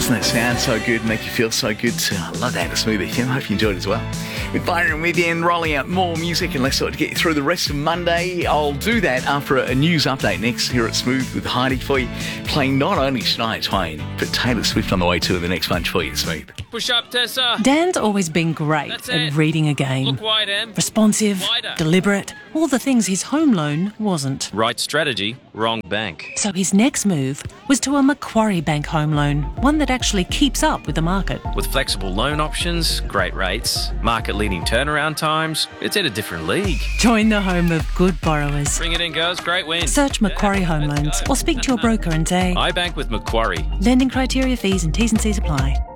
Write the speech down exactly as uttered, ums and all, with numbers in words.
Doesn't it sound so good, make you feel so good? So I love that, a Smooth F M. I hope you enjoyed it as well. With Byron with you and rolling out more music and less sort to get you through the rest of Monday. I'll do that after a news update next here at Smooth with Heidi for you, playing not only Shania Twain, but Taylor Swift on the way too in the next bunch for you, Smooth. Push up, Tessa. Dan's always been great That's at it. reading a game. Look wide, Em. Responsive, Wider. deliberate, all the things his home loan wasn't. Right strategy, wrong bank. So his next move was to a Macquarie Bank home loan, one that actually keeps up with the market. With flexible loan options, great rates, market-leading turnaround times, it's in a different league. Join the home of good borrowers. Bring it in, girls. Great win. Search Macquarie Home Loans or speak to your broker and say, I bank with Macquarie. lending criteria, fees and T's and C's apply.